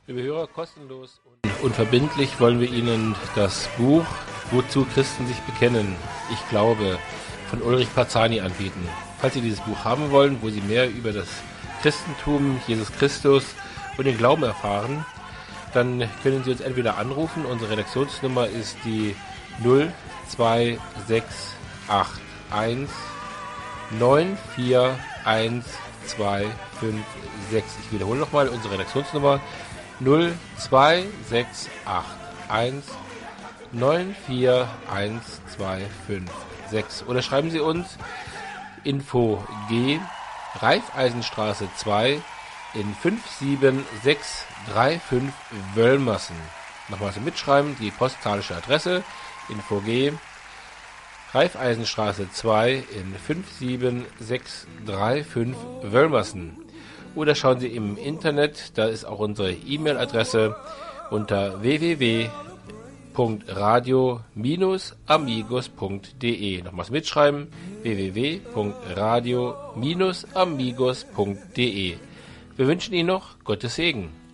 Liebe Hörer, kostenlos und unverbindlich wollen wir Ihnen das Buch Wozu Christen sich bekennen, ich glaube, von Ulrich Parzani anbieten. Falls Sie dieses Buch haben wollen, wo Sie mehr über das Christentum, Jesus Christus und den Glauben erfahren, dann können Sie uns entweder anrufen. Unsere Redaktionsnummer ist die 02681 9412556. Ich wiederhole nochmal unsere Redaktionsnummer 02681 9412556. Oder schreiben Sie uns Info G, Raiffeisenstraße 2 in 57635 Wöllmersen. Nochmal zum Mitschreiben, die postalische Adresse Info G, Raiffeisenstraße 2 in 57635 Wöllmersen. Oder schauen Sie im Internet, da ist auch unsere E-Mail-Adresse unter www.radio-amigos.de. Nochmals mitschreiben, www.radio-amigos.de. Wir wünschen Ihnen noch Gottes Segen.